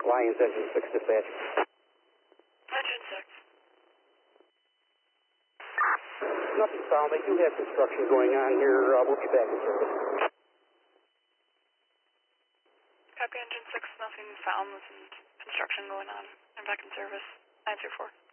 Lions Engine 6 dispatch. Engine 6. Nothing found. They do have construction going on here. We'll be back in service. Copy Engine 6, nothing found. There's construction going on. I'm back in service. 934.